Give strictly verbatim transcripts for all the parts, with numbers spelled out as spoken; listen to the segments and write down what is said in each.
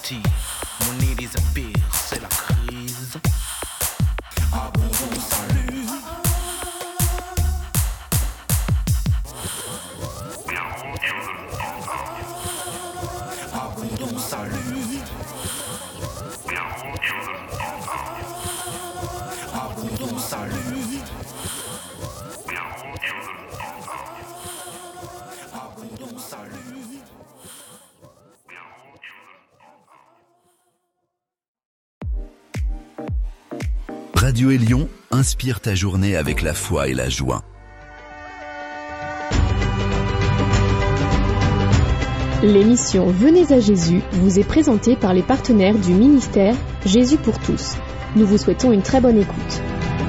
petit. Mon need is a big, c'est la crise. Abondons, salut. Abondons, salut. Abondons, salut. Abondons, salut. Radio Élion inspire ta journée avec la foi et la joie. L'émission Venez à Jésus vous est présentée par les partenaires du ministère Jésus pour tous. Nous vous souhaitons une très bonne écoute.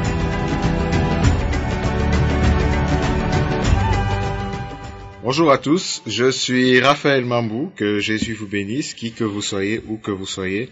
Bonjour à tous, je suis Raphaël Mambou, que Jésus vous bénisse, qui que vous soyez, où que vous soyez.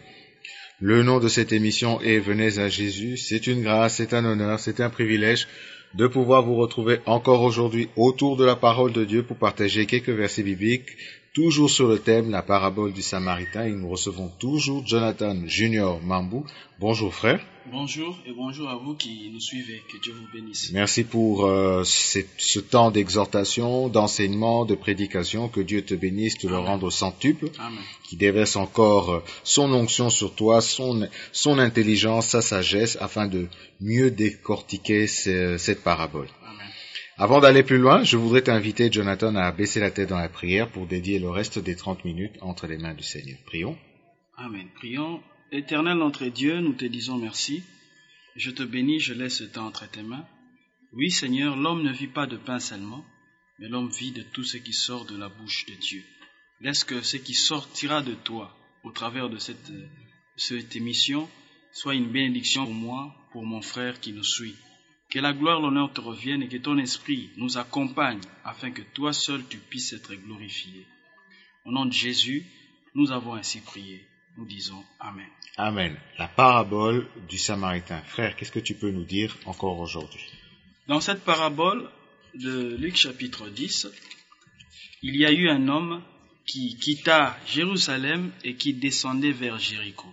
Le nom de cette émission est Venez à Jésus. C'est une grâce, c'est un honneur, c'est un privilège de pouvoir vous retrouver encore aujourd'hui autour de la parole de Dieu pour partager quelques versets bibliques, toujours sur le thème, la parabole du Samaritain. Et nous recevons toujours Jonathan Junior Mambou. Bonjour frère. Bonjour et bonjour à vous qui nous suivez, que Dieu vous bénisse. Merci pour euh, cette, ce temps d'exhortation, d'enseignement, de prédication, que Dieu te bénisse, te le rende au centuple, Amen. Qui déverse encore euh, son onction sur toi, son, son intelligence, sa sagesse, afin de mieux décortiquer ce, cette parabole. Amen. Avant d'aller plus loin, je voudrais t'inviter, Jonathan, à baisser la tête dans la prière pour dédier le reste des trente minutes entre les mains du Seigneur. Prions. Amen. Prions. Éternel notre Dieu, nous te disons merci. Je te bénis, je laisse ce temps entre tes mains. Oui, Seigneur, l'homme ne vit pas de pain seulement, mais l'homme vit de tout ce qui sort de la bouche de Dieu. Laisse que ce qui sortira de toi, au travers de cette, cette émission, soit une bénédiction pour moi, pour mon frère qui nous suit. Que la gloire, l'honneur te revienne et que ton esprit nous accompagne, afin que toi seul tu puisses être glorifié. Au nom de Jésus, nous avons ainsi prié. Nous disons Amen. Amen. La parabole du Samaritain. Frère, qu'est-ce que tu peux nous dire encore aujourd'hui? Dans cette parabole de Luc chapitre dix, il y a eu un homme qui quitta Jérusalem et qui descendait vers Jéricho.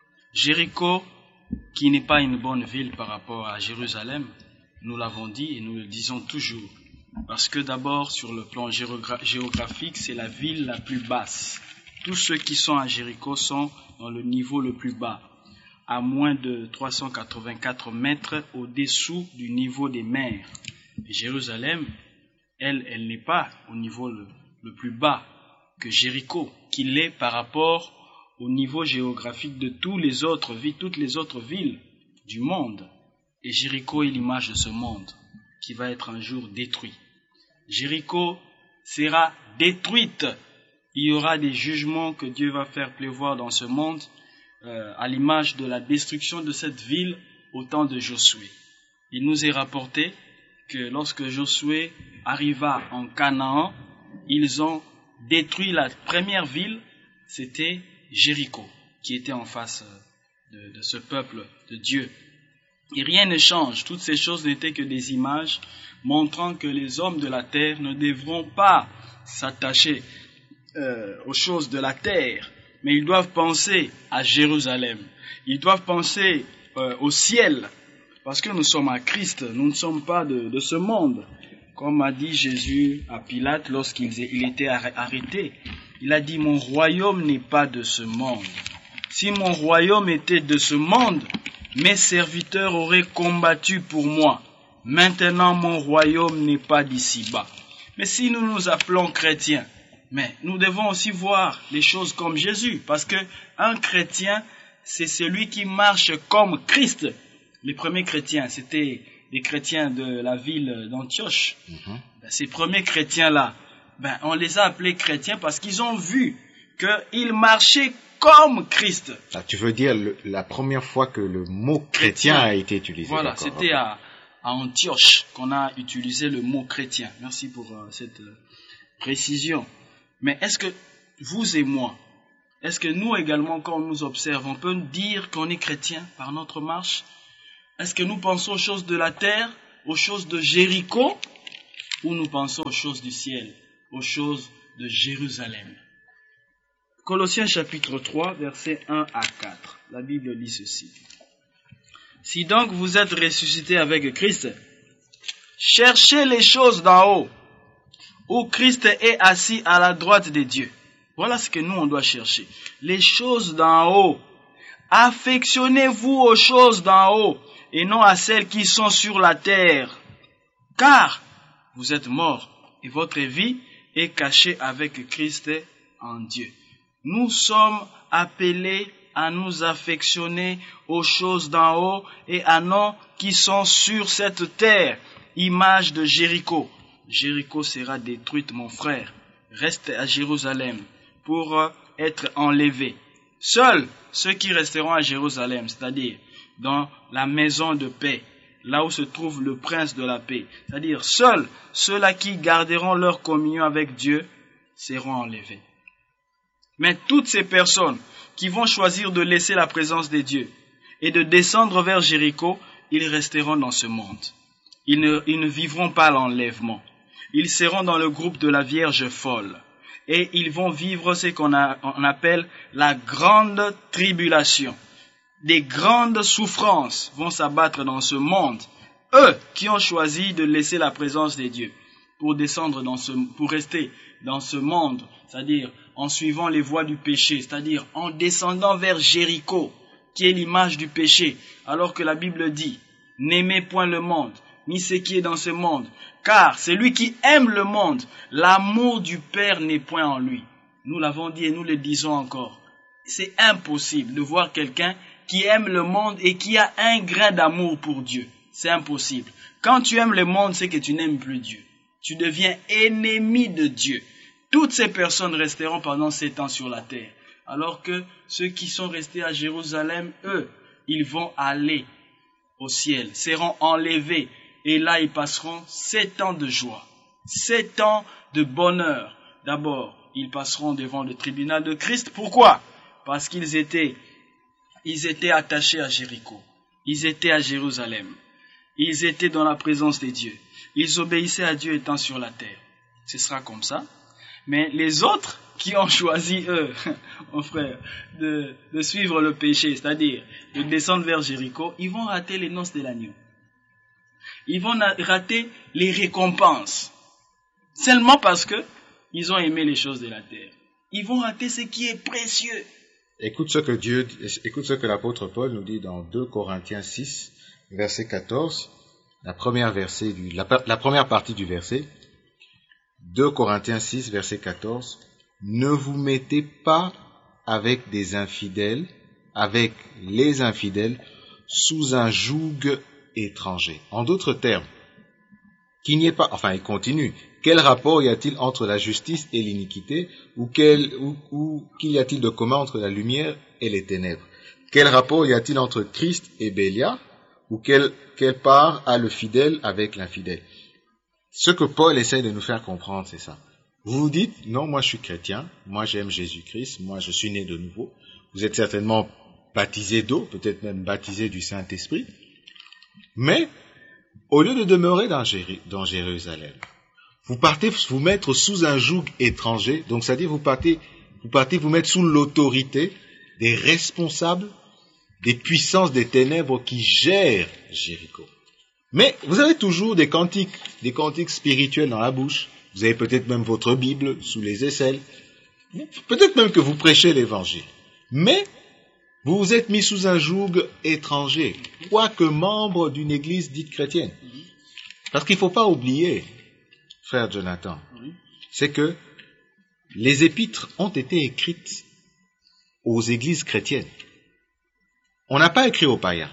Jéricho, qui n'est pas une bonne ville par rapport à Jérusalem, nous l'avons dit et nous le disons toujours, parce que d'abord sur le plan géogra- géographique, c'est la ville la plus basse. Tous ceux qui sont à Jéricho sont dans le niveau le plus bas, à moins de trois cent quatre-vingt-quatre mètres au-dessous du niveau des mers. Et Jérusalem, elle, elle n'est pas au niveau le, le plus bas que Jéricho, qu'il est par rapport au niveau géographique de tous les autres villes, toutes les autres villes du monde. Et Jéricho est l'image de ce monde qui va être un jour détruit. Jéricho sera détruite. Il y aura des jugements que Dieu va faire pleuvoir dans ce monde, euh, à l'image de la destruction de cette ville au temps de Josué. Il nous est rapporté que lorsque Josué arriva en Canaan, ils ont détruit la première ville, c'était Jéricho, qui était en face de, de ce peuple de Dieu. Et rien ne change, toutes ces choses n'étaient que des images montrant que les hommes de la terre ne devront pas s'attacher Euh, aux choses de la terre, mais ils doivent penser à Jérusalem, ils doivent penser euh, au ciel, parce que nous sommes à Christ, nous ne sommes pas de, de ce monde. Comme a dit Jésus à Pilate lorsqu'il il était arrêté, il a dit « Mon royaume n'est pas de ce monde. Si mon royaume était de ce monde, mes serviteurs auraient combattu pour moi. Maintenant mon royaume n'est pas d'ici-bas. » Mais si nous nous appelons chrétiens, mais nous devons aussi voir les choses comme Jésus, parce que un chrétien, c'est celui qui marche comme Christ. Les premiers chrétiens, c'était les chrétiens de la ville d'Antioche. Mm-hmm. Ben, ces premiers chrétiens-là, ben, on les a appelés chrétiens parce qu'ils ont vu qu'ils marchaient comme Christ. Ah, tu veux dire le, la première fois que le mot chrétien, chrétien a été utilisé. Voilà, c'était okay. à, à Antioche qu'on a utilisé le mot chrétien. Merci pour euh, cette euh, précision. Mais est-ce que vous et moi, est-ce que nous également, quand on nous observe, on peut dire qu'on est chrétien par notre marche? Est-ce que nous pensons aux choses de la terre, aux choses de Jéricho, ou nous pensons aux choses du ciel, aux choses de Jérusalem? Colossiens chapitre trois, versets un à quatre. La Bible dit ceci. Si donc vous êtes ressuscités avec Christ, cherchez les choses d'en haut, où Christ est assis à la droite de Dieu. Voilà ce que nous on doit chercher. Les choses d'en haut. Affectionnez-vous aux choses d'en haut et non à celles qui sont sur la terre. Car vous êtes morts et votre vie est cachée avec Christ en Dieu. Nous sommes appelés à nous affectionner aux choses d'en haut et à non qui sont sur cette terre. Image de Jéricho. Jéricho sera détruite, mon frère. Reste à Jérusalem pour être enlevé. Seuls ceux qui resteront à Jérusalem, c'est-à-dire dans la maison de paix, là où se trouve le prince de la paix, c'est-à-dire seuls ceux-là qui garderont leur communion avec Dieu, seront enlevés. Mais toutes ces personnes qui vont choisir de laisser la présence de Dieu et de descendre vers Jéricho, ils resteront dans ce monde. Ils ne, ils ne vivront pas l'enlèvement. Ils seront dans le groupe de la Vierge folle. Et ils vont vivre ce qu'on a, on appelle la grande tribulation. Des grandes souffrances vont s'abattre dans ce monde. Eux qui ont choisi de laisser la présence de Dieu pour descendre dans ce, pour rester dans ce monde, c'est-à-dire en suivant les voies du péché, c'est-à-dire en descendant vers Jéricho, qui est l'image du péché, alors que la Bible dit, n'aimez point le monde, ni ce qui est dans ce monde, car celui qui aime le monde, l'amour du Père n'est point en lui. Nous l'avons dit et nous le disons encore. C'est impossible de voir quelqu'un qui aime le monde et qui a un grain d'amour pour Dieu. C'est impossible. Quand tu aimes le monde, c'est que tu n'aimes plus Dieu. Tu deviens ennemi de Dieu. Toutes ces personnes resteront pendant sept ans sur la terre. Alors que ceux qui sont restés à Jérusalem, eux, ils vont aller au ciel, seront enlevés. Et là, ils passeront sept ans de joie, sept ans de bonheur. D'abord, ils passeront devant le tribunal de Christ. Pourquoi? Parce qu'ils étaient, ils étaient attachés à Jéricho. Ils étaient à Jérusalem. Ils étaient dans la présence de Dieu. Ils obéissaient à Dieu étant sur la terre. Ce sera comme ça. Mais les autres qui ont choisi, eux, mon frère, de, de suivre le péché, c'est-à-dire de descendre vers Jéricho, ils vont rater les noces de l'agneau. Ils vont rater les récompenses. Seulement parce que ils ont aimé les choses de la terre. Ils vont rater ce qui est précieux. Écoute ce que Dieu, écoute ce que l'apôtre Paul nous dit dans deux Corinthiens six, verset quatorze, la première verset du, la, la première partie du verset. deux Corinthiens six, verset quatorze. Ne vous mettez pas avec des infidèles, avec les infidèles, sous un joug étranger. En d'autres termes, qu'il n'y ait pas, enfin il continue, quel rapport y a-t-il entre la justice et l'iniquité, ou, quel, ou, ou qu'y a-t-il de commun entre la lumière et les ténèbres? Quel rapport y a-t-il entre Christ et Bélial, ou quelle, quelle part a le fidèle avec l'infidèle? Ce que Paul essaie de nous faire comprendre, c'est ça. Vous vous dites, non, moi je suis chrétien, moi j'aime Jésus-Christ, moi je suis né de nouveau. Vous êtes certainement baptisé d'eau, peut-être même baptisé du Saint-Esprit. Mais, au lieu de demeurer dans, Jér- dans Jérusalem, vous partez vous mettre sous un joug étranger, donc c'est-à-dire vous partez, vous partez vous mettre sous l'autorité des responsables, des puissances des ténèbres qui gèrent Jéricho. Mais vous avez toujours des cantiques, des cantiques spirituels dans la bouche. Vous avez peut-être même votre Bible sous les aisselles. Peut-être même que vous prêchez l'évangile. Mais vous vous êtes mis sous un joug étranger, quoique membre d'une église dite chrétienne. Parce qu'il ne faut pas oublier, frère Jonathan, c'est que les épîtres ont été écrites aux églises chrétiennes. On n'a pas écrit aux païens.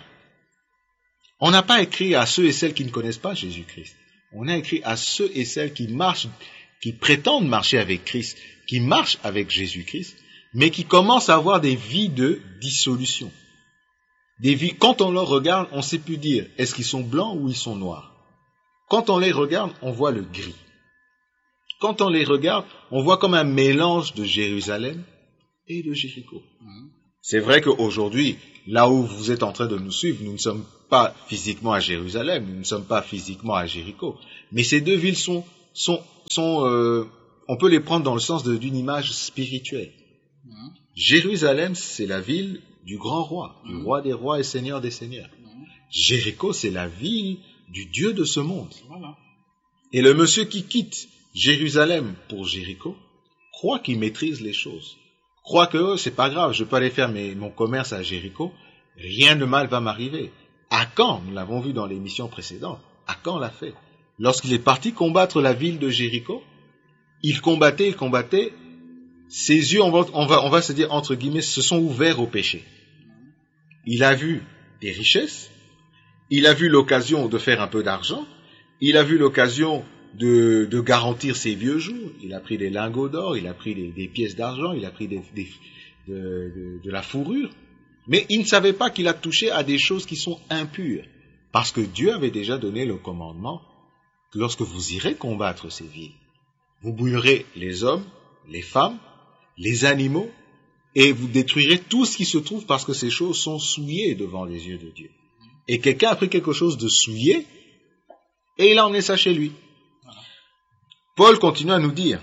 On n'a pas écrit à ceux et celles qui ne connaissent pas Jésus-Christ. On a écrit à ceux et celles qui marchent, qui prétendent marcher avec Christ, qui marchent avec Jésus-Christ, mais qui commencent à avoir des vies de dissolution. Des vies, quand on leur regarde, on ne sait plus dire, est-ce qu'ils sont blancs ou ils sont noirs? Quand on les regarde, on voit le gris. Quand on les regarde, on voit comme un mélange de Jérusalem et de Jéricho. C'est vrai qu'aujourd'hui, là où vous êtes en train de nous suivre, nous ne sommes pas physiquement à Jérusalem, nous ne sommes pas physiquement à Jéricho. Mais ces deux villes sont, sont, sont euh, on peut les prendre dans le sens de, d'une image spirituelle. Mmh. Jérusalem, c'est la ville du grand roi, du mmh. roi des rois et seigneur des seigneurs. Mmh. Jéricho, c'est la ville du Dieu de ce monde. Voilà. Et le monsieur qui quitte Jérusalem pour Jéricho croit qu'il maîtrise les choses. Croit que oh, c'est pas grave, je peux aller faire mes, mon commerce à Jéricho, rien de mal va m'arriver. Akan, nous l'avons vu dans l'émission précédente, Akan l'a fait. Lorsqu'il est parti combattre la ville de Jéricho, il combattait, il combattait, ses yeux, on va, on va, on va se dire entre guillemets, se sont ouverts au péché. Il a vu des richesses, il a vu l'occasion de faire un peu d'argent, il a vu l'occasion de, de garantir ses vieux jours, il a pris des lingots d'or, il a pris des, des pièces d'argent, il a pris des, des, de, de, de la fourrure, mais il ne savait pas qu'il a touché à des choses qui sont impures, parce que Dieu avait déjà donné le commandement que lorsque vous irez combattre ces villes, vous bouillerez les hommes, les femmes, les animaux, et vous détruirez tout ce qui se trouve parce que ces choses sont souillées devant les yeux de Dieu. Et quelqu'un a pris quelque chose de souillé, et il a emmené ça chez lui. Voilà. Paul continue à nous dire,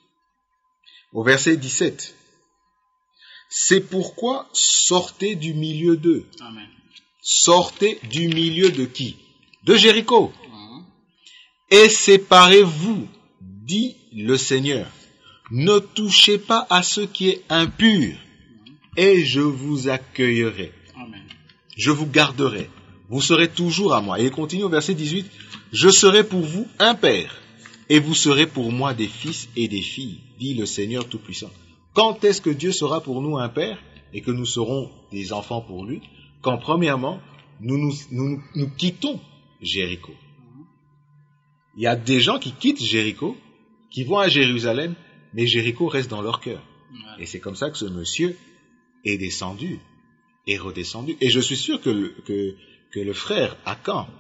au verset dix-sept, « C'est pourquoi sortez du milieu d'eux. » Amen. Sortez du milieu de qui? De Jéricho. Mmh. Et séparez-vous, dit le Seigneur. Ne touchez pas à ce qui est impur, mmh. et je vous accueillerai. Amen. Je vous garderai. Vous serez toujours à moi. Et il continue au verset dix-huit. Je serai pour vous un père, et vous serez pour moi des fils et des filles, dit le Seigneur Tout-Puissant. Quand est-ce que Dieu sera pour nous un père, et que nous serons des enfants pour lui? Quand premièrement, nous nous, nous, nous quittons Jéricho. Il y a des gens qui quittent Jéricho, qui vont à Jérusalem, mais Jéricho reste dans leur cœur. Et c'est comme ça que ce monsieur est descendu, est redescendu. Et je suis sûr que le, que, que le frère Akan,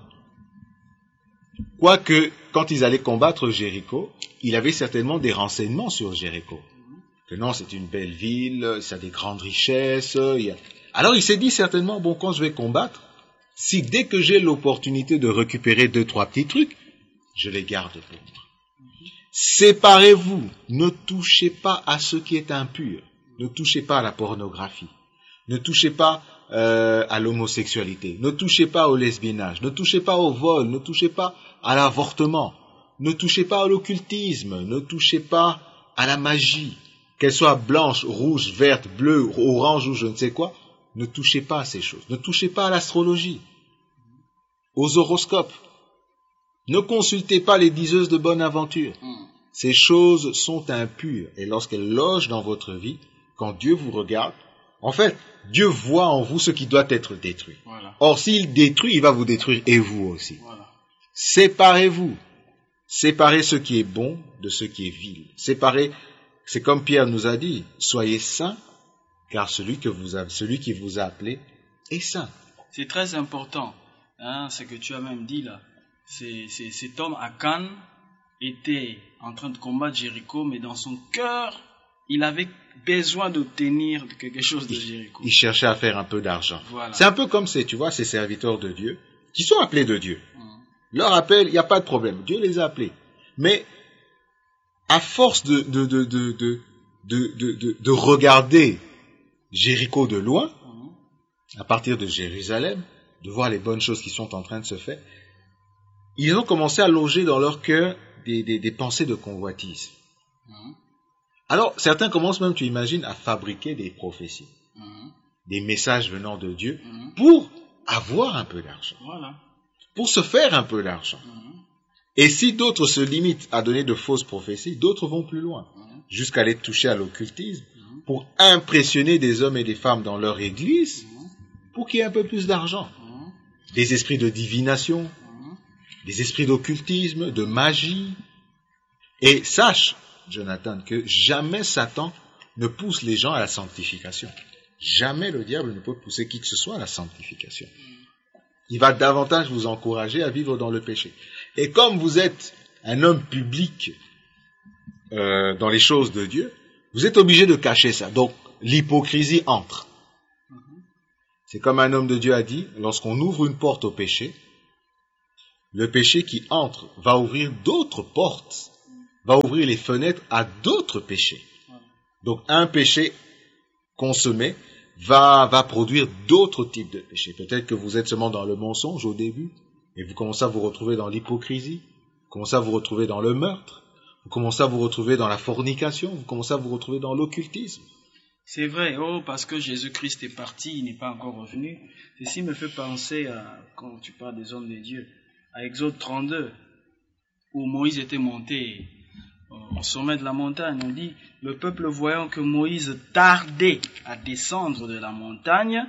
quoique, quand ils allaient combattre Jéricho, il avait certainement des renseignements sur Jéricho. Que non, c'est une belle ville, ça a des grandes richesses. Il y a... Alors il s'est dit certainement, bon, quand je vais combattre, si dès que j'ai l'opportunité de récupérer deux, trois petits trucs, je les garde pour moi. Séparez-vous, ne touchez pas à ce qui est impur, ne touchez pas à la pornographie, ne touchez pas euh, à l'homosexualité, ne touchez pas au lesbiennage, ne touchez pas au vol, ne touchez pas à l'avortement, ne touchez pas à l'occultisme, ne touchez pas à la magie, qu'elle soit blanche, rouge, verte, bleue, orange ou je ne sais quoi, ne touchez pas à ces choses, ne touchez pas à l'astrologie, aux horoscopes, ne consultez pas les diseuses de bonne aventure. Ces choses sont impures et lorsqu'elles logent dans votre vie, quand Dieu vous regarde, en fait, Dieu voit en vous ce qui doit être détruit. Voilà. Or, s'il détruit, il va vous détruire et vous aussi. Voilà. Séparez-vous. Séparez ce qui est bon de ce qui est vil. Séparez, c'est comme Pierre nous a dit, soyez saints, car celui, que vous a, celui qui vous a appelé est saint. C'est très important, hein, ce que tu as même dit là. C'est, c'est, cet homme Akan était en train de combattre Jéricho, mais dans son cœur, il avait besoin d'obtenir quelque chose de Jéricho. Il cherchait à faire un peu d'argent. Voilà. C'est un peu comme ces, tu vois, ces serviteurs de Dieu, qui sont appelés de Dieu. Mmh. Leur appel, il n'y a pas de problème. Dieu les a appelés. Mais, à force de, de, de, de, de, de, de, de, de regarder Jéricho de loin, mmh. à partir de Jérusalem, de voir les bonnes choses qui sont en train de se faire, ils ont commencé à loger dans leur cœur des, des, des pensées de convoitise. Mmh. Alors, certains commencent même, tu imagines, à fabriquer des prophéties, mmh. des messages venant de Dieu, mmh. pour avoir un peu d'argent, voilà. pour se faire un peu d'argent. Mmh. Et si d'autres se limitent à donner de fausses prophéties, d'autres vont plus loin, mmh. jusqu'à aller toucher à l'occultisme, mmh. pour impressionner des hommes et des femmes dans leur église, mmh. pour qu'il y ait un peu plus d'argent. Mmh. Des esprits de divination, mmh. des esprits d'occultisme, de magie. Et sache, Jonathan, que jamais Satan ne pousse les gens à la sanctification. Jamais le diable ne peut pousser qui que ce soit à la sanctification. Il va davantage vous encourager à vivre dans le péché. Et comme vous êtes un homme public euh, dans les choses de Dieu, vous êtes obligé de cacher ça. Donc, l'hypocrisie entre. C'est comme un homme de Dieu a dit, lorsqu'on ouvre une porte au péché, le péché qui entre va ouvrir d'autres portes, va ouvrir les fenêtres à d'autres péchés. Donc un péché consommé va, va produire d'autres types de péchés. Peut-être que vous êtes seulement dans le mensonge au début, et vous commencez à vous retrouver dans l'hypocrisie, vous commencez à vous retrouver dans le meurtre, vous commencez à vous retrouver dans la fornication, vous commencez à vous retrouver dans l'occultisme. C'est vrai, oh, parce que Jésus-Christ est parti, il n'est pas encore revenu. Ceci me fait penser à, quand tu parles des hommes de Dieu, à Exode trente-deux, où Moïse était monté au sommet de la montagne. On dit, le peuple voyant que Moïse tardait à descendre de la montagne,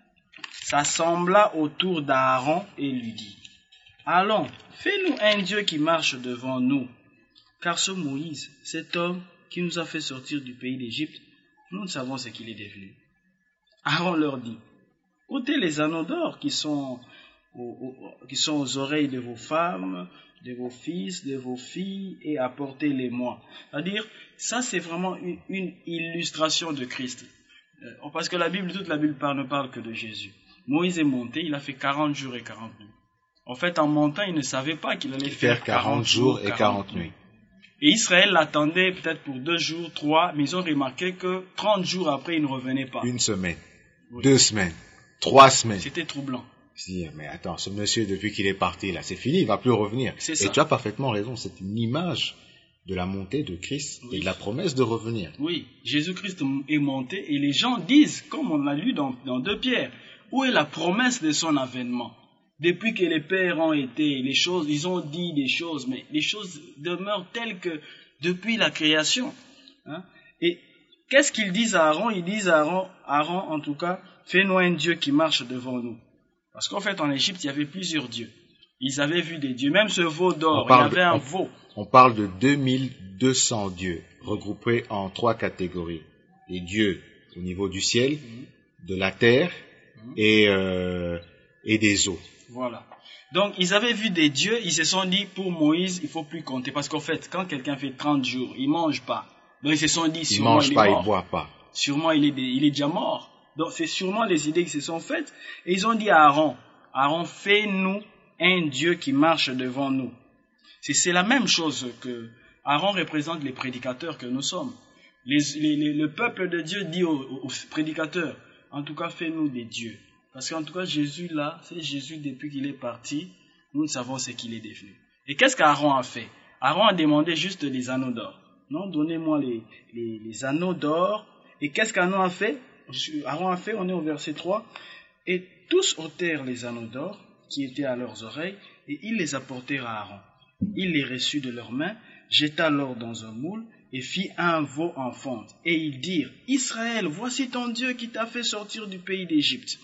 s'assembla autour d'Aaron et lui dit, allons, fais-nous un Dieu qui marche devant nous, car ce Moïse, cet homme qui nous a fait sortir du pays d'Égypte, nous ne savons ce qu'il est devenu. Aaron leur dit, ôtez les anneaux d'or qui sont aux, aux, qui sont aux oreilles de vos femmes, de vos fils, de vos filles, et apportez-les-moi. C'est-à-dire, ça c'est vraiment une, une illustration de Christ. Euh, parce que la Bible, toute la Bible parle, ne parle que de Jésus. Moïse est monté, il a fait quarante jours et quarante nuits. En fait, en montant, il ne savait pas qu'il allait faire, faire quarante jours et quarante nuits. Et Israël l'attendait peut-être pour deux jours, trois, mais ils ont remarqué que trente jours après, il ne revenait pas. Une semaine, oui. Deux semaines, trois semaines. C'était troublant. Si, mais attends, ce monsieur, depuis qu'il est parti, là, c'est fini, il va plus revenir. C'est ça. Et tu as parfaitement raison, c'est une image de la montée de Christ oui. Et de la promesse de revenir. Oui, Jésus-Christ est monté et les gens disent, comme on l'a lu dans, dans deux Pierre, où est la promesse de son avènement? Depuis que les pères ont été, les choses, ils ont dit des choses, mais les choses demeurent telles que depuis la création. Hein? Et qu'est-ce qu'ils disent à Aaron? Ils disent à Aaron, Aaron, en tout cas, fais-nous un Dieu qui marche devant nous. Parce qu'en fait, en Égypte, il y avait plusieurs dieux. Ils avaient vu des dieux. Même ce veau d'or, il y avait de, un on, veau. On parle de deux mille deux cents dieux, regroupés en trois catégories. Les dieux au niveau du ciel, mmh. de la terre mmh. et, euh, et des eaux. Voilà. Donc, ils avaient vu des dieux, ils se sont dit, pour Moïse, il ne faut plus compter. Parce qu'en fait, quand quelqu'un fait trente jours, il ne mange pas. Donc, ils se sont dit, sûrement, il mange il pas, est mort. Il boit pas. Sûrement, il est, il est déjà mort. Donc, c'est sûrement les idées qui se sont faites. Et ils ont dit à Aaron, Aaron, fais-nous un Dieu qui marche devant nous. C'est, c'est la même chose que Aaron représente les prédicateurs que nous sommes. Les, les, les, le peuple de Dieu dit aux, aux prédicateurs, en tout cas, fais-nous des dieux. Parce qu'en tout cas, Jésus là, c'est Jésus depuis qu'il est parti, nous ne savons ce qu'il est devenu. Et qu'est-ce qu'Aaron a fait? Aaron a demandé juste des anneaux d'or. Non, donnez-moi les, les, les anneaux d'or. Et qu'est-ce qu'Aaron a fait? Aaron a fait, on est au verset trois. Et tous ôtèrent les anneaux d'or qui étaient à leurs oreilles, et ils les apportèrent à Aaron. Il les reçut de leurs mains, jeta l'or dans un moule, et fit un veau en fonte. Et ils dirent, Israël, voici ton Dieu qui t'a fait sortir du pays d'Égypte.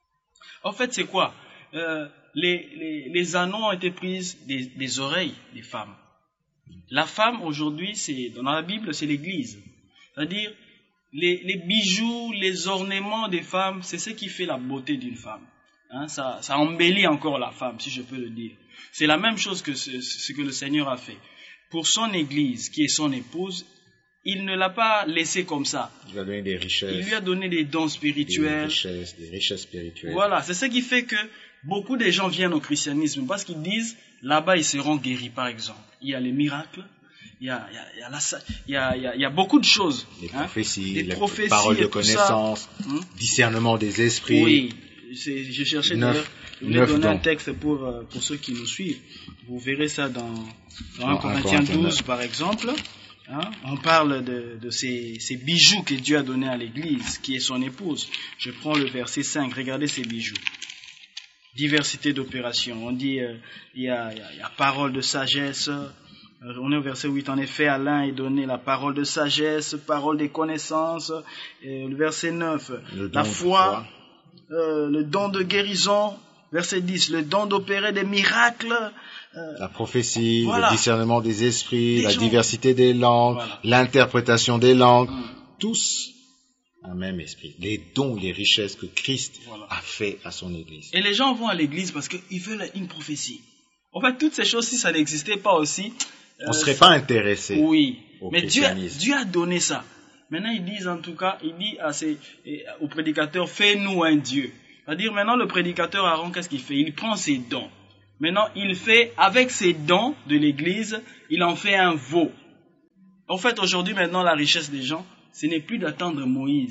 En fait, c'est quoi? euh, les, les, les anneaux ont été pris des, des oreilles des femmes. La femme, aujourd'hui, c'est, dans la Bible, c'est l'Église. C'est-à-dire, les, les bijoux, les ornements des femmes, c'est ce qui fait la beauté d'une femme. Hein, ça, ça embellit encore la femme, si je peux le dire. C'est la même chose que ce, ce que le Seigneur a fait. Pour son Église, qui est son épouse, il ne l'a pas laissé comme ça. Il lui a donné des richesses. Il lui a donné des dons spirituels. Des richesses, des richesses spirituelles. Voilà, c'est ce qui fait que beaucoup de gens viennent au christianisme parce qu'ils disent, là-bas ils seront guéris par exemple. Il y a les miracles, il y a, il y a, il y a, la, il y a, il y a, il y a beaucoup de choses. Les hein, prophéties, les les prophéties paroles de connaissance, hum? discernement des esprits. Oui, c'est, je cherchais d'ailleurs, je voulais donner dons. un texte pour, pour ceux qui nous suivent. Vous verrez ça dans, dans un Corinthiens douze par exemple. Hein, on parle de, de ces, ces bijoux que Dieu a donnés à l'Église, qui est son épouse. Je prends le verset cinq, regardez ces bijoux. Diversité d'opérations. On dit, euh, il y a, il y a, il y a parole de sagesse. Euh, on est au verset huit, en effet, à l'un est donné la parole de sagesse, parole des connaissances. Et le verset neuf, la foi, euh, le don de guérison. Verset dix, le don d'opérer des miracles. Euh, la prophétie, voilà. Le discernement des esprits, des la gens. diversité des langues, voilà. L'interprétation des langues, mmh. tous un même esprit. Les dons, les richesses que Christ voilà. a fait à son Église. Et les gens vont à l'Église parce qu'ils veulent une prophétie. En fait, toutes ces choses, si ça n'existait pas aussi... Euh, on ne serait pas intéressé oui. au Mais Dieu, christianisme. Dieu a donné ça. Maintenant, ils disent en tout cas, il dit à ses, aux prédicateurs, fais-nous un Dieu. C'est-à-dire maintenant, le prédicateur Aaron, qu'est-ce qu'il fait? Il prend ses dons. Maintenant, il fait, avec ses dons de l'Église, il en fait un veau. En fait, aujourd'hui, maintenant, la richesse des gens, ce n'est plus d'attendre Moïse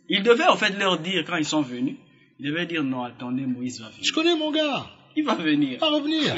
Il devait en fait leur dire, quand ils sont venus, il devait dire non, attendez, Moïse va venir. Je connais mon gars. Il va venir. Il va revenir.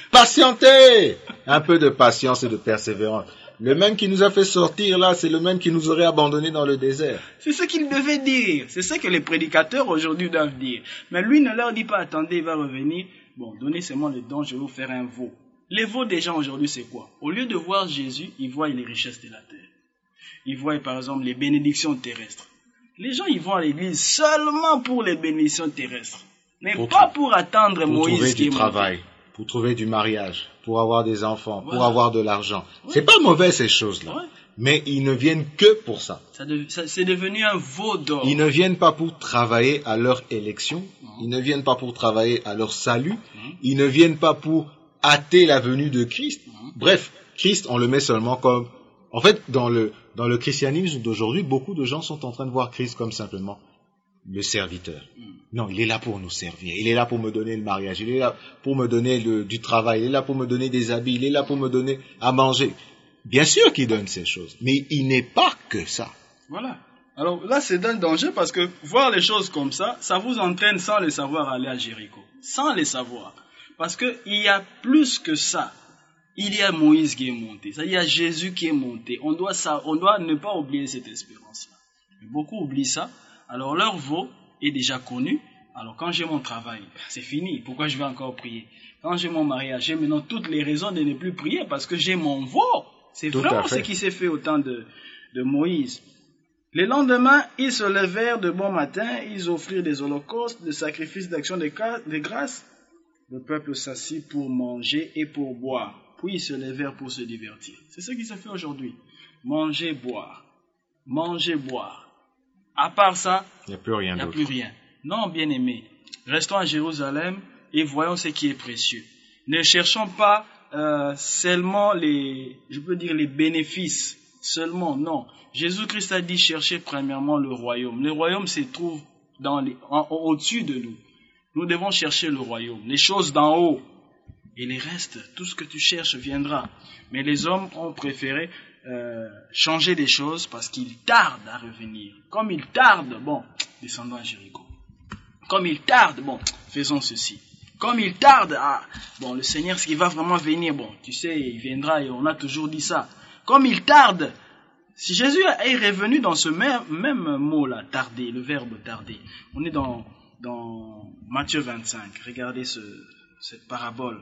Patientez. Un peu de patience et de persévérance. Le même qui nous a fait sortir là, c'est le même qui nous aurait abandonnés dans le désert. C'est ce qu'il devait dire. C'est ce que les prédicateurs aujourd'hui doivent dire. Mais lui ne leur dit pas, attendez, il va revenir. Bon, donnez seulement le don, je vais vous faire un veau. Les veaux des gens aujourd'hui, c'est quoi? Au lieu de voir Jésus, ils voient les richesses de la terre. Ils voient par exemple les bénédictions terrestres. Les gens, ils vont à l'église seulement pour les bénédictions terrestres. Mais pour pas pour attendre pour Moïse trouver qui du est travail, pour trouver du mariage, pour avoir des enfants, Voilà. pour avoir de l'argent. Ouais. C'est pas mauvais ces choses-là. Ouais. Mais ils ne viennent que pour ça. Ça de- ça- c'est devenu un veau d'or. Ils ne viennent pas pour travailler à leur élection. Ils ne viennent pas pour travailler à leur salut. Ils ne viennent pas pour hâter la venue de Christ. Bref, Christ, on le met seulement comme... En fait, dans le, dans le christianisme d'aujourd'hui, beaucoup de gens sont en train de voir Christ comme simplement le serviteur. Non, il est là pour nous servir. Il est là pour me donner le mariage. Il est là pour me donner le, du travail. Il est là pour me donner des habits. Il est là pour me donner à manger. Bien sûr qu'il donne ces choses, mais il n'est pas que ça. Voilà. Alors là, c'est un danger parce que voir les choses comme ça, ça vous entraîne sans le savoir à aller à Jéricho. Sans le savoir. Parce qu'il y a plus que ça. Il y a Moïse qui est monté. Ça, il y a Jésus qui est monté. On doit, ça, on doit ne pas oublier cette espérance-là. Mais beaucoup oublient ça. Alors leur veau est déjà connu. Alors quand j'ai mon travail, c'est fini. Pourquoi je vais encore prier? Quand j'ai mon mariage, j'ai maintenant toutes les raisons de ne plus prier parce que j'ai mon veau. C'est Tout vraiment à fait. ce qui s'est fait au temps de, de Moïse. Le lendemain, ils se levèrent de bon matin, ils offrirent des holocaustes, des sacrifices d'action de ca- de grâce. Le peuple s'assit pour manger et pour boire. Puis ils se levèrent pour se divertir. C'est ce qui se fait aujourd'hui. Manger, boire. Manger, boire. À part ça, Il n'y a plus rien il n'y a d'autre. plus rien. Non, bien-aimés, restons à Jérusalem et voyons ce qui est précieux. Ne cherchons pas euh, seulement les, je peux dire les bénéfices, seulement, non. Jésus-Christ a dit chercher premièrement le royaume. Le royaume se trouve dans les, en- au-dessus de nous. Nous devons chercher le royaume, les choses d'en haut. Et les restes, tout ce que tu cherches viendra. Mais les hommes ont préféré euh, changer des choses parce qu'ils tardent à revenir. Comme ils tardent, bon, descendons à Jéricho. Comme ils tardent, bon, faisons ceci. Comme ils tardent, ah, bon, le Seigneur, ce qui va vraiment venir, bon, tu sais, il viendra et on a toujours dit ça. Comme ils tardent, si Jésus est revenu dans ce même, même mot-là, tarder, le verbe tarder, on est dans, dans Matthieu vingt-cinq, regardez ce, cette parabole.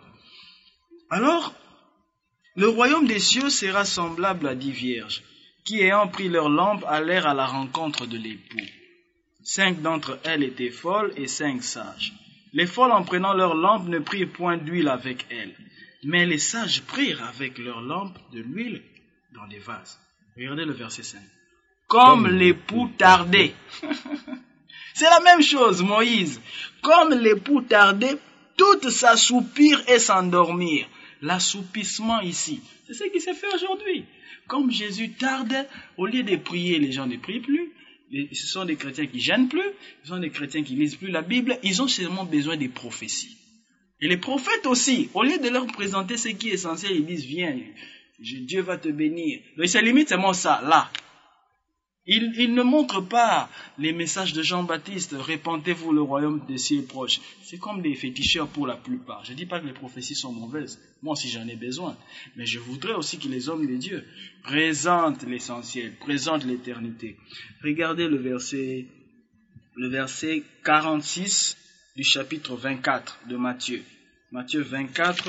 Alors, le royaume des cieux sera semblable à dix vierges, qui ayant pris leur lampe allèrent à la rencontre de l'époux. Cinq d'entre elles étaient folles et cinq sages. Les folles, en prenant leur lampe, ne prirent point d'huile avec elles, mais les sages prirent avec leur lampe de l'huile dans des vases. Regardez le verset cinq. Comme l'époux tardait. C'est la même chose, Moïse. Comme l'époux tardait, toutes s'assoupirent et s'endormirent. L'assoupissement ici, c'est ce qui s'est fait aujourd'hui. Comme Jésus tarde, au lieu de prier, les gens ne prient plus. Ce sont des chrétiens qui gênent plus. Ce sont des chrétiens qui lisent plus la Bible. Ils ont seulement besoin des prophéties. Et les prophètes aussi, au lieu de leur présenter ce qui est essentiel, ils disent, viens, Dieu va te bénir. Donc, c'est limite seulement ça, là. Il, il ne montre pas les messages de Jean-Baptiste, répandez-vous, le royaume des cieux est proche. C'est comme des féticheurs pour la plupart. Je ne dis pas que les prophéties sont mauvaises, moi aussi j'en ai besoin. Mais je voudrais aussi que les hommes de Dieu présentent l'essentiel, présentent l'éternité. Regardez le verset, le verset quarante-six du chapitre vingt-quatre de Matthieu. Matthieu vingt-quatre,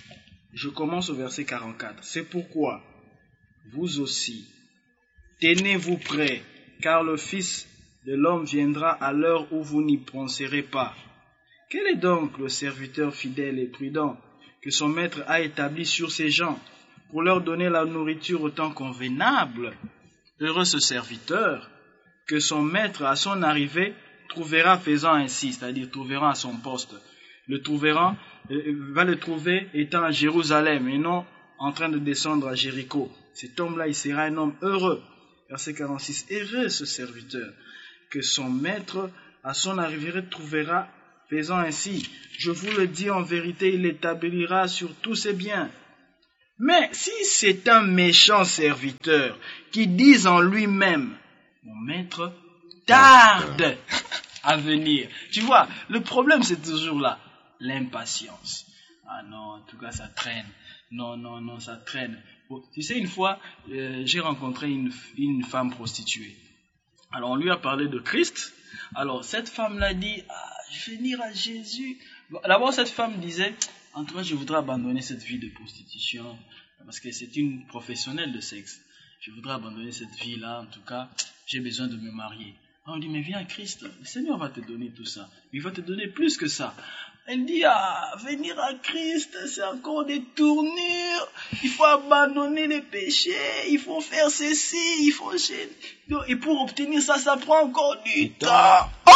je commence au verset quarante-quatre. C'est pourquoi vous aussi, tenez-vous prêts, car le Fils de l'homme viendra à l'heure où vous n'y penserez pas. Quel est donc le serviteur fidèle et prudent que son maître a établi sur ses gens pour leur donner la nourriture au temps convenable? Heureux ce serviteur que son maître à son arrivée trouvera faisant ainsi, c'est-à-dire trouvera à son poste. Le trouvera, euh, va le trouver étant à Jérusalem et non en train de descendre à Jéricho. Cet homme-là, il sera un homme heureux. Verset quarante-six. Heureux ce serviteur que son maître à son arrivée trouvera faisant ainsi. Je vous le dis en vérité, il l'établira sur tous ses biens. Mais si c'est un méchant serviteur qui dit en lui-même, mon maître tarde à venir. Tu vois, le problème c'est toujours là, l'impatience. Ah non, en tout cas ça traîne. Non, non, non, ça traîne. Bon, tu sais, une fois, euh, j'ai rencontré une, une femme prostituée. Alors on lui a parlé de Christ. Alors cette femme-là dit, ah, je vais venir à Jésus. Bon, d'abord cette femme disait, en tout cas je voudrais abandonner cette vie de prostitution, parce que c'est une professionnelle de sexe. Je voudrais abandonner cette vie-là, en tout cas, j'ai besoin de me marier. On dit, mais viens à Christ, le Seigneur va te donner tout ça. Il va te donner plus que ça. Elle dit, ah, venir à Christ, c'est encore des tournures. Il faut abandonner les péchés, il faut faire ceci, il faut... Et pour obtenir ça, ça prend encore du temps. Oh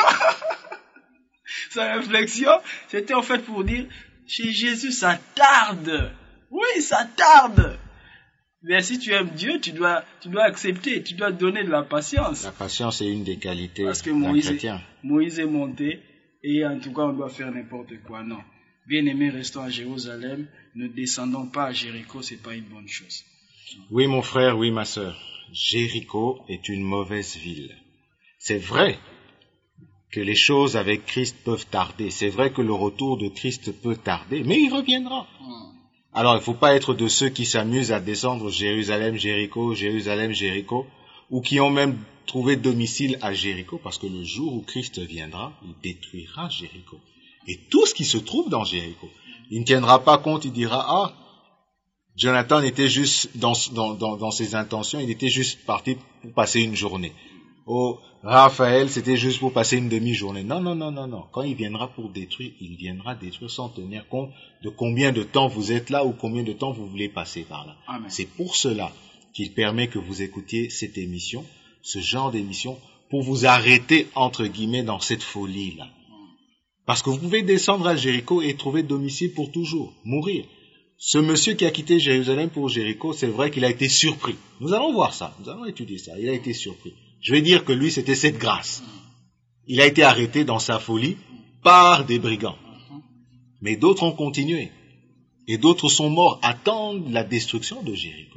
Sa réflexion, c'était en fait pour dire, chez Jésus, ça tarde. Oui, ça tarde. Mais si tu aimes Dieu, tu dois, tu dois accepter, tu dois donner de la patience. La patience est une des qualités Parce que d'un Moïse, chrétien. Moïse est monté et en tout cas on doit faire n'importe quoi. Non. Bien-aimés, restons à Jérusalem, ne descendons pas à Jéricho, c'est pas une bonne chose. Oui, mon frère, oui, ma sœur. Jéricho est une mauvaise ville. C'est vrai que les choses avec Christ peuvent tarder. C'est vrai que le retour de Christ peut tarder, mais il reviendra. Hmm. Alors, il ne faut pas être de ceux qui s'amusent à descendre Jérusalem, Jéricho, Jérusalem, Jéricho, ou qui ont même trouvé domicile à Jéricho, parce que le jour où Christ viendra, il détruira Jéricho. Et tout ce qui se trouve dans Jéricho. Il ne tiendra pas compte, il dira, ah, Jonathan était juste dans, dans, dans, dans ses intentions, il était juste parti pour passer une journée. Oh, Raphaël, c'était juste pour passer une demi-journée. Non, non, non, non, non. Quand il viendra pour détruire, il viendra détruire sans tenir compte de combien de temps vous êtes là ou combien de temps vous voulez passer par là. Amen. C'est pour cela qu'il permet que vous écoutiez cette émission, ce genre d'émission, pour vous arrêter, entre guillemets, dans cette folie-là. Parce que vous pouvez descendre à Jéricho et trouver domicile pour toujours, mourir. Ce monsieur qui a quitté Jérusalem pour Jéricho, c'est vrai qu'il a été surpris. Nous allons voir ça, nous allons étudier ça. Il a été surpris. Je vais dire que lui, c'était cette grâce. Il a été arrêté dans sa folie par des brigands. Mais d'autres ont continué. Et d'autres sont morts, attendent la destruction de Jéricho.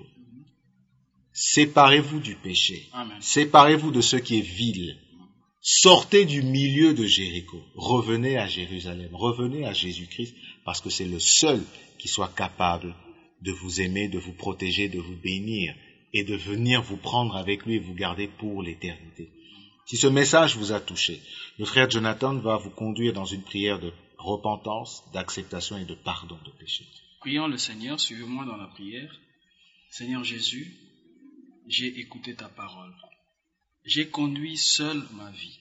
Séparez-vous du péché. Amen. Séparez-vous de ce qui est vil. Sortez du milieu de Jéricho. Revenez à Jérusalem. Revenez à Jésus-Christ, parce que c'est le seul qui soit capable de vous aimer, de vous protéger, de vous bénir, et de venir vous prendre avec lui et vous garder pour l'éternité. Si ce message vous a touché, le frère Jonathan va vous conduire dans une prière de repentance, d'acceptation et de pardon de péché. Prions le Seigneur, suivez-moi dans la prière. Seigneur Jésus, j'ai écouté ta parole. J'ai conduit seul ma vie.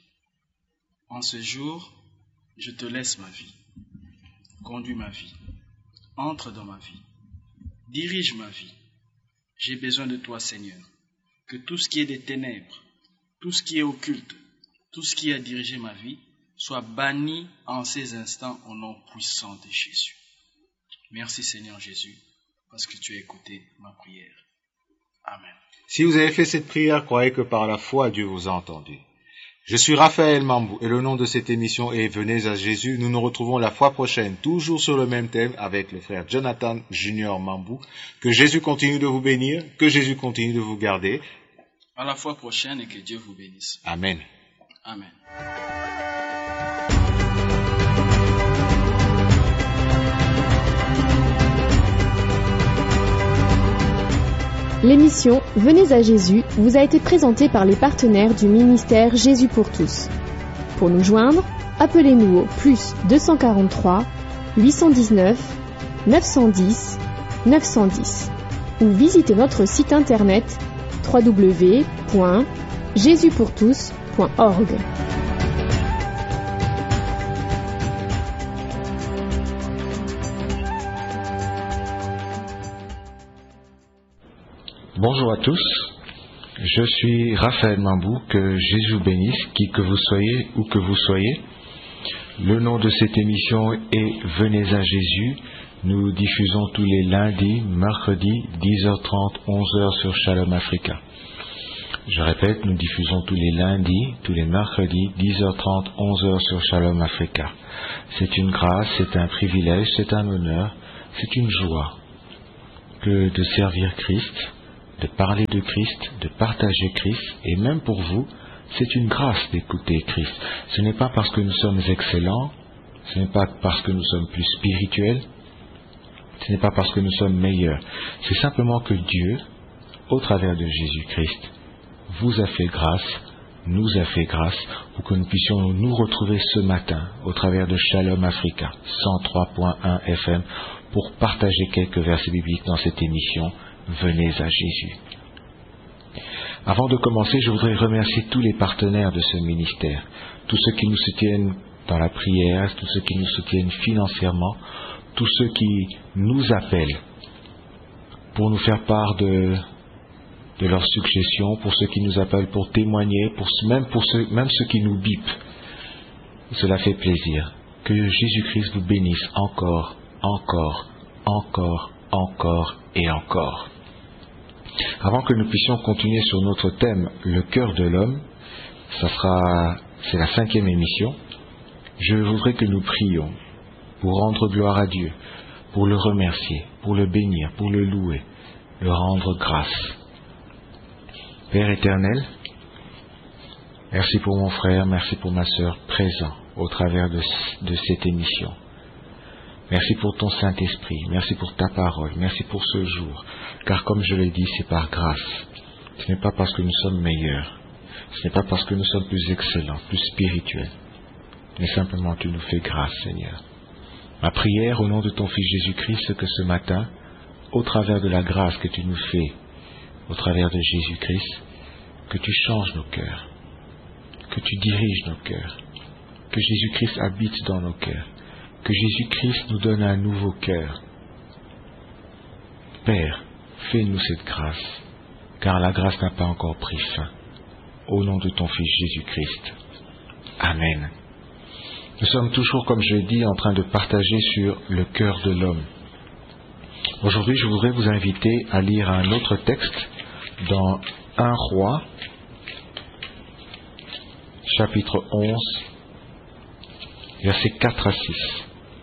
En ce jour, je te laisse ma vie. Conduis ma vie. Entre dans ma vie. Dirige ma vie. J'ai besoin de toi, Seigneur. Que tout ce qui est des ténèbres, tout ce qui est occulte, tout ce qui a dirigé ma vie, soit banni en ces instants au nom puissant de Jésus. Merci, Seigneur Jésus, parce que tu as écouté ma prière. Amen. Si vous avez fait cette prière, croyez que par la foi, Dieu vous a entendu. Je suis Raphaël Mambou et le nom de cette émission est Venez à Jésus. Nous nous retrouvons la fois prochaine, toujours sur le même thème, avec le frère Jonathan Junior Mambou. Que Jésus continue de vous bénir, que Jésus continue de vous garder. À la fois prochaine et que Dieu vous bénisse. Amen. Amen. L'émission Venez à Jésus vous a été présentée par les partenaires du ministère Jésus pour tous. Pour nous joindre, appelez-nous au plus deux cent quarante-trois, huit cent dix-neuf, neuf cent dix, neuf cent dix ou visitez notre site internet w w w point jésus pour tous point org. Bonjour à tous, je suis Raphaël Mambou, que Jésus vous bénisse, qui que vous soyez, où que vous soyez. Le nom de cette émission est Venez à Jésus. Nous diffusons tous les lundis, mercredis, dix heures trente, onze heures sur Shalom Africa. Je répète, nous diffusons tous les lundis, tous les mercredis, dix heures trente, onze heures sur Shalom Africa. C'est une grâce, c'est un privilège, c'est un honneur, c'est une joie que de servir Christ, de parler de Christ, de partager Christ, et même pour vous, C'est une grâce d'écouter Christ. Ce n'est pas parce que nous sommes excellents, ce n'est pas parce que nous sommes plus spirituels, ce n'est pas parce que nous sommes meilleurs. C'est simplement que Dieu, au travers de Jésus-Christ, vous a fait grâce, nous a fait grâce, pour que nous puissions nous retrouver ce matin au travers de Shalom Africa cent trois point un F M pour partager quelques versets bibliques dans cette émission Venez à Jésus. Avant de commencer, je voudrais remercier tous les partenaires de ce ministère, tous ceux qui nous soutiennent dans la prière, tous ceux qui nous soutiennent financièrement, tous ceux qui nous appellent pour nous faire part de, de leurs suggestions, pour ceux qui nous appellent pour témoigner, pour, même, pour ceux, même ceux qui nous bipent. Cela fait plaisir. Que Jésus-Christ vous bénisse encore, encore, encore, encore et encore. Avant que nous puissions continuer sur notre thème, le cœur de l'homme, ça sera, c'est la cinquième émission, je voudrais que nous prions pour rendre gloire à Dieu, pour le remercier, pour le bénir, pour le louer, le rendre grâce. Père éternel, merci pour mon frère, merci pour ma sœur présent au travers de, de cette émission. Merci pour ton Saint-Esprit, merci pour ta parole, merci pour ce jour, car comme je l'ai dit, c'est par grâce. Ce n'est pas parce que nous sommes meilleurs, ce n'est pas parce que nous sommes plus excellents, plus spirituels, mais simplement tu nous fais grâce, Seigneur. Ma prière au nom de ton Fils Jésus-Christ, c'est que ce matin, au travers de la grâce que tu nous fais, au travers de Jésus-Christ, que tu changes nos cœurs, que tu diriges nos cœurs, que Jésus-Christ habite dans nos cœurs, que Jésus-Christ nous donne un nouveau cœur. Père, fais-nous cette grâce, car la grâce n'a pas encore pris fin. Au nom de ton Fils Jésus-Christ. Amen. Nous sommes toujours, comme je l'ai dit, en train de partager sur le cœur de l'homme. Aujourd'hui, je voudrais vous inviter à lire un autre texte dans un Roi, chapitre onze, versets quatre à six.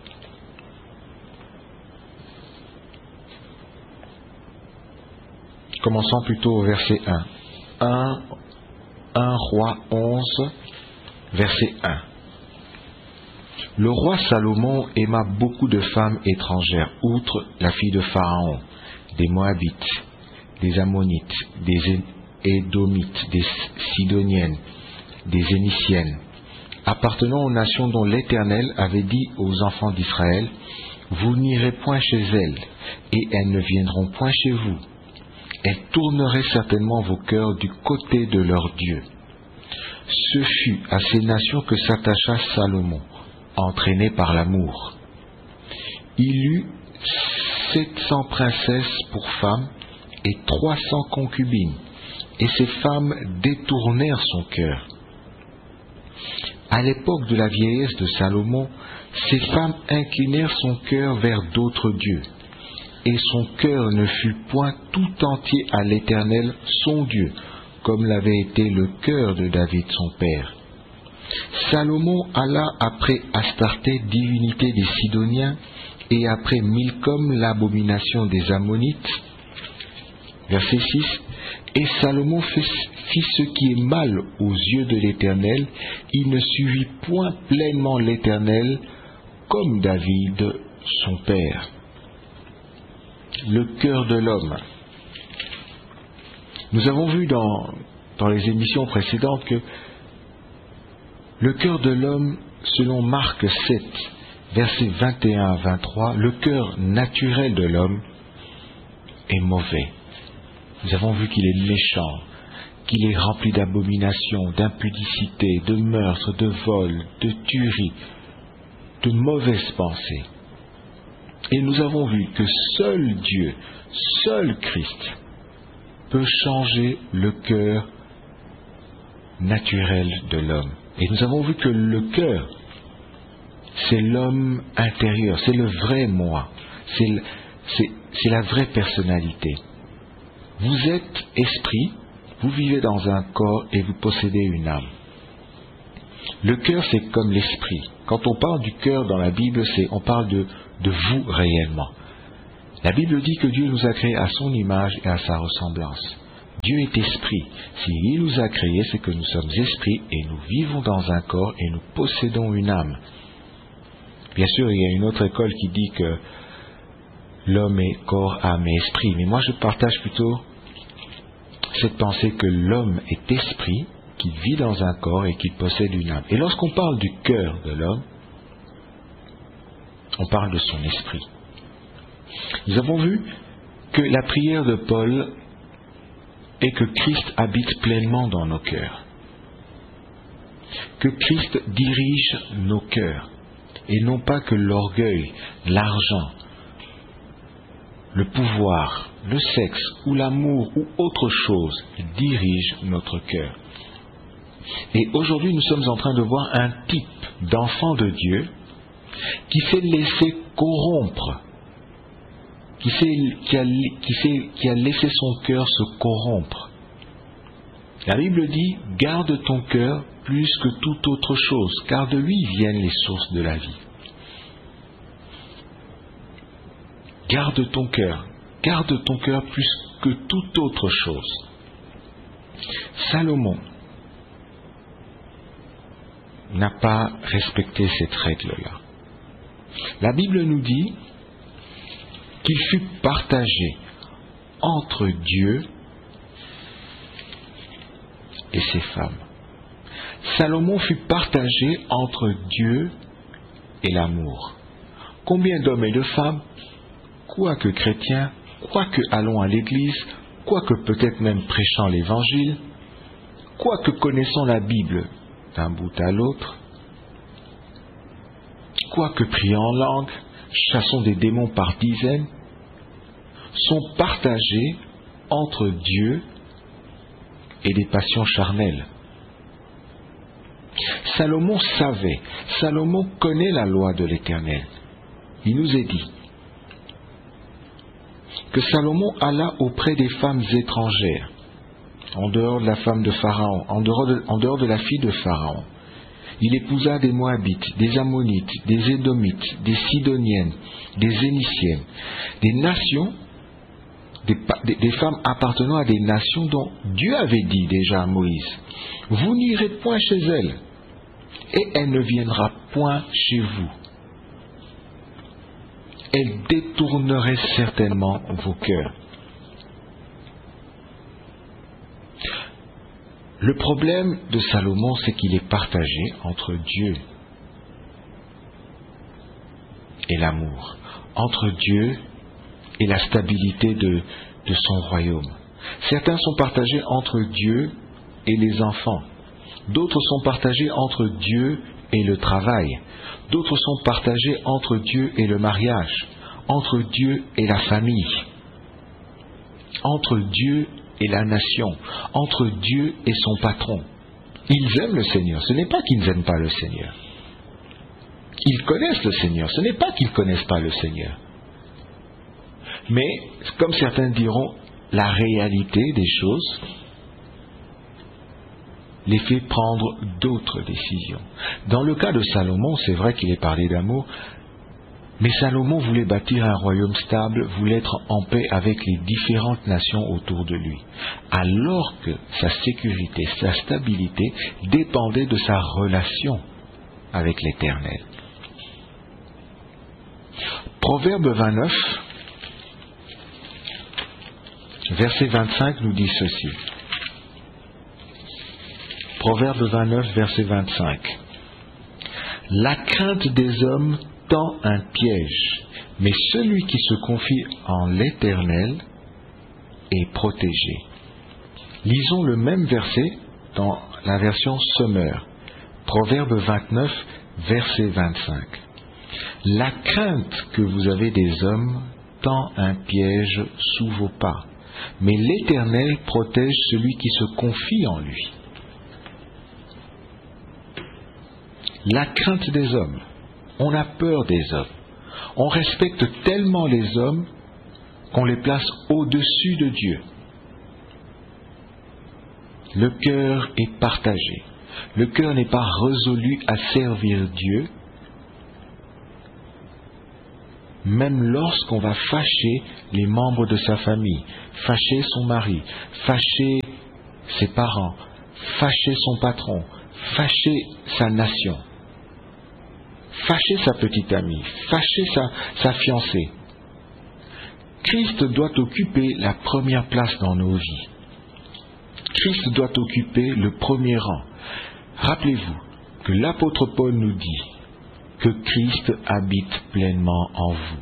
Commençons plutôt au verset un. un, un Roi onze, verset un. Le roi Salomon aima beaucoup de femmes étrangères, outre la fille de Pharaon, des Moabites, des Ammonites, des Édomites, des Sidoniennes, des Éniciennes, appartenant aux nations dont l'Éternel avait dit aux enfants d'Israël, « Vous n'irez point chez elles, et elles ne viendront point chez vous. Elles tourneraient certainement vos cœurs du côté de leur Dieu. » Ce fut à ces nations que s'attacha Salomon, entraîné par l'amour. Il eut sept cents princesses pour femmes et trois cents concubines, et ces femmes détournèrent son cœur. À l'époque de la vieillesse de Salomon, ces femmes inclinèrent son cœur vers d'autres dieux, et son cœur ne fut point tout entier à l'Éternel, son Dieu, comme l'avait été le cœur de David son père. Salomon alla après Astarté, divinité des Sidoniens, et après Milcom, l'abomination des Ammonites. Verset six. Et Salomon fit ce qui est mal aux yeux de l'Éternel, il ne suivit point pleinement l'Éternel, comme David son père. Le cœur de l'homme. Nous avons vu dans, dans les émissions précédentes que le cœur de l'homme, selon Marc sept, versets vingt et un à vingt-trois, le cœur naturel de l'homme est mauvais. Nous avons vu qu'il est méchant, qu'il est rempli d'abominations, d'impudicité, de meurtre, de vol, de tuerie, de mauvaises pensées. Et nous avons vu que seul Dieu, seul Christ, peut changer le cœur naturel de l'homme. Et nous avons vu que le cœur, c'est l'homme intérieur, c'est le vrai moi, c'est, le, c'est, c'est la vraie personnalité. Vous êtes esprit, vous vivez dans un corps et vous possédez une âme. Le cœur, c'est comme l'esprit. Quand on parle du cœur dans la Bible, c'est, on parle de, de vous réellement. La Bible dit que Dieu nous a créés à son image et à sa ressemblance. Dieu est esprit. S'il nous a créés, c'est que nous sommes esprits et nous vivons dans un corps et nous possédons une âme. Bien sûr, il y a une autre école qui dit que l'homme est corps, âme et esprit. Mais moi, je partage plutôt cette pensée que l'homme est esprit, qu'il vit dans un corps et qu'il possède une âme. Et lorsqu'on parle du cœur de l'homme, on parle de son esprit. Nous avons vu que la prière de Paul est que Christ habite pleinement dans nos cœurs. Que Christ dirige nos cœurs. Et non pas que l'orgueil, l'argent, le pouvoir, le sexe ou l'amour ou autre chose dirige notre cœur. Et aujourd'hui, nous sommes en train de voir un type d'enfant de Dieu qui s'est laissé corrompre, qui, s'est, qui, a, qui, s'est, qui a laissé son cœur se corrompre. La Bible dit, garde ton cœur plus que toute autre chose, car de lui viennent les sources de la vie. Garde ton cœur, garde ton cœur plus que toute autre chose. Salomon n'a pas respecté cette règle-là. La Bible nous dit qu'il fut partagé entre Dieu et ses femmes. Salomon fut partagé entre Dieu et l'amour. Combien d'hommes et de femmes, quoique chrétiens, quoique allons à l'église, quoique peut-être même prêchant l'évangile, quoique connaissant la Bible d'un bout à l'autre, quoique priant en langue, chassons des démons par dizaines, sont partagés entre Dieu et des passions charnelles. Salomon savait, Salomon connaît la loi de l'Éternel. Il nous est dit que Salomon alla auprès des femmes étrangères, en dehors de la femme de Pharaon, en dehors de, en dehors de la fille de Pharaon. Il épousa des Moabites, des Ammonites, des Édomites, des Sidoniennes, des Éniciennes, des nations, des, des, des femmes appartenant à des nations dont Dieu avait dit déjà à Moïse, vous n'irez point chez elle, et elle ne viendra point chez vous. Elle détournerait certainement vos cœurs. Le problème de Salomon, c'est qu'il est partagé entre Dieu et l'amour, entre Dieu et la stabilité de, de son royaume. Certains sont partagés entre Dieu et les enfants. D'autres sont partagés entre Dieu et le travail. D'autres sont partagés entre Dieu et le mariage, entre Dieu et la famille, entre Dieu et la nation, entre Dieu et son patron. Ils aiment le Seigneur. Ce n'est pas qu'ils n'aiment pas le Seigneur. Ils connaissent le Seigneur. Ce n'est pas qu'ils ne connaissent pas le Seigneur. Mais, comme certains diront, la réalité des choses les fait prendre d'autres décisions. Dans le cas de Salomon, c'est vrai qu'il est parlé d'amour, mais Salomon voulait bâtir un royaume stable, voulait être en paix avec les différentes nations autour de lui, alors que sa sécurité, sa stabilité dépendaient de sa relation avec l'Éternel. Proverbe vingt-neuf, verset vingt-cinq nous dit ceci. Proverbe vingt-neuf, verset vingt-cinq. La crainte des hommes tend un piège, mais celui qui se confie en l'Éternel est protégé. Lisons le même verset dans la version Sommaire. Proverbe vingt-neuf, verset vingt-cinq. La crainte que vous avez des hommes tend un piège sous vos pas, mais l'Éternel protège celui qui se confie en lui. La crainte des hommes. On a peur des hommes. On respecte tellement les hommes qu'on les place au-dessus de Dieu. Le cœur est partagé. Le cœur n'est pas résolu à servir Dieu, même lorsqu'on va fâcher les membres de sa famille, fâcher son mari, fâcher ses parents, fâcher son patron, fâcher sa nation, fâcher sa petite amie, fâcher sa, sa fiancée. Christ doit occuper la première place dans nos vies. Christ doit occuper le premier rang. Rappelez-vous que l'apôtre Paul nous dit que Christ habite pleinement en vous.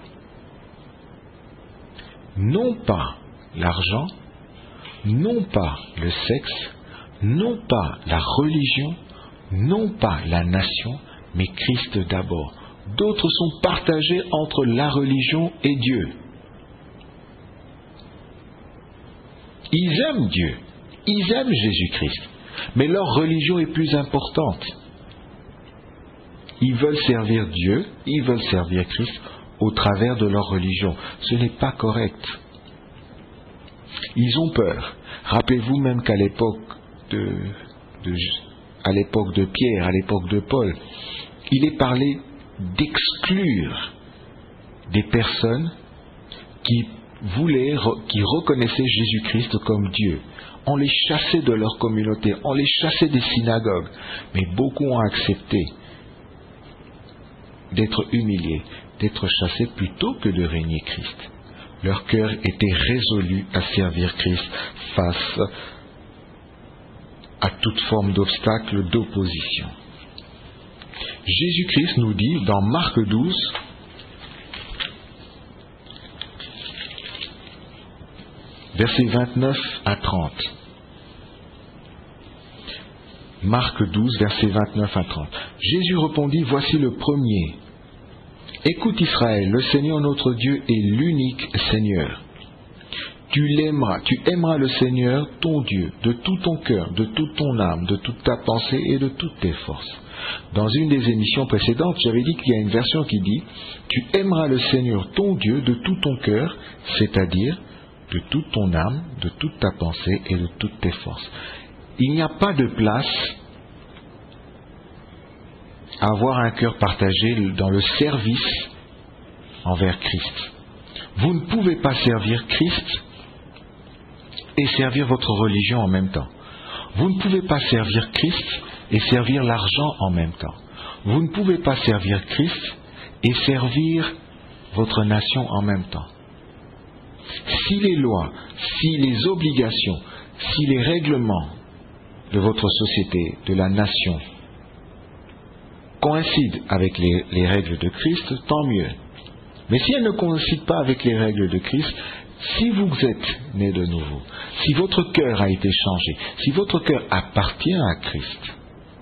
Non pas l'argent, non pas le sexe, non pas la religion, non pas la nation, mais Christ d'abord. D'autres sont partagés entre la religion et Dieu. Ils aiment Dieu, ils aiment Jésus-Christ, mais leur religion est plus importante. Ils veulent servir Dieu, ils veulent servir Christ au travers de leur religion. Ce n'est pas correct. Ils ont peur. Rappelez-vous même qu'à l'époque de, de, à l'époque de Pierre, à l'époque de Paul, il est parlé d'exclure des personnes qui voulaient, qui reconnaissaient Jésus-Christ comme Dieu. On les chassait de leur communauté, on les chassait des synagogues, mais beaucoup ont accepté d'être humiliés, d'être chassés plutôt que de régner Christ. Leur cœur était résolu à servir Christ face à toute forme d'obstacle, d'opposition. Jésus-Christ nous dit dans Marc douze, versets vingt-neuf à trente. Marc douze, versets vingt-neuf à trente. Jésus répondit, voici le premier. Écoute Israël, le Seigneur notre Dieu est l'unique Seigneur. Tu l'aimeras, tu aimeras le Seigneur, ton Dieu, de tout ton cœur, de toute ton âme, de toute ta pensée et de toutes tes forces. Dans une des émissions précédentes, j'avais dit qu'il y a une version qui dit, tu aimeras le Seigneur, ton Dieu, de tout ton cœur, c'est-à-dire de toute ton âme, de toute ta pensée et de toutes tes forces. Il n'y a pas de place à avoir un cœur partagé dans le service envers Christ. Vous ne pouvez pas servir Christ et servir votre religion en même temps. Vous ne pouvez pas servir Christ et servir l'argent en même temps. Vous ne pouvez pas servir Christ et servir votre nation en même temps. Si les lois, si les obligations, si les règlements de votre société, de la nation, coïncident avec les, les règles de Christ, tant mieux. Mais si elles ne coïncident pas avec les règles de Christ, si vous êtes né de nouveau, si votre cœur a été changé, si votre cœur appartient à Christ,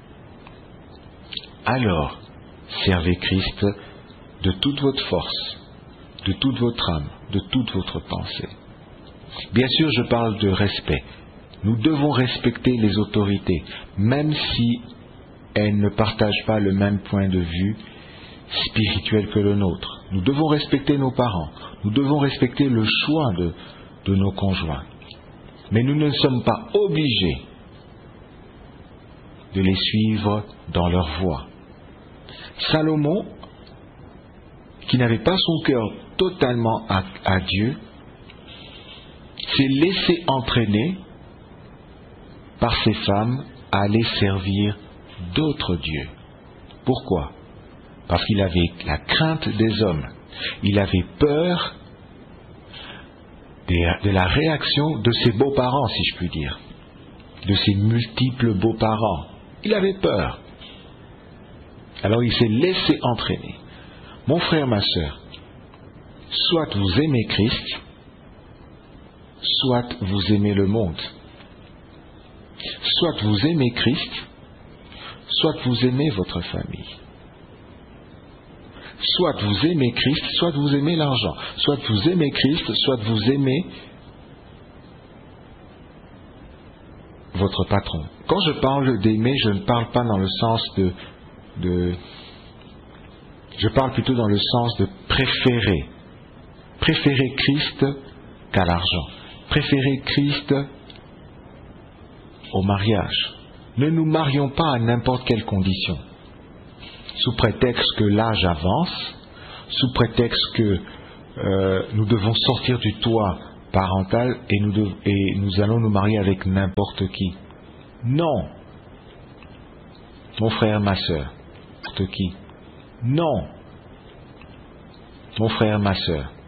alors servez Christ de toute votre force, de toute votre âme, de toute votre pensée. Bien sûr, je parle de respect. Nous devons respecter les autorités, même si elles ne partagent pas le même point de vue spirituel que le nôtre. Nous devons respecter nos parents, nous devons respecter le choix de, de nos conjoints. Mais nous ne sommes pas obligés de les suivre dans leur voie. Salomon, qui n'avait pas son cœur totalement à, à Dieu, s'est laissé entraîner par ses femmes à aller servir d'autres dieux. Pourquoi? Parce qu'il avait la crainte des hommes. Il avait peur de la réaction de ses beaux-parents, si je puis dire, de ses multiples beaux-parents. Il avait peur. Alors il s'est laissé entraîner. Mon frère, ma sœur, soit vous aimez Christ, soit vous aimez le monde. Soit vous aimez Christ, soit vous aimez votre famille. Soit vous aimez Christ, soit vous aimez l'argent. Soit vous aimez Christ, soit vous aimez votre patron. Quand je parle d'aimer, je ne parle pas dans le sens de, de... Je parle plutôt dans le sens de préférer. Préférer Christ qu'à l'argent. Préférer Christ au mariage. Ne nous marions pas à n'importe quelle condition. Sous prétexte que l'âge avance, sous prétexte que euh, nous devons sortir du toit parental et nous, dev- et nous allons nous marier avec n'importe qui. Non. Mon frère, ma sœur. N'importe qui. Non. Mon frère, ma sœur.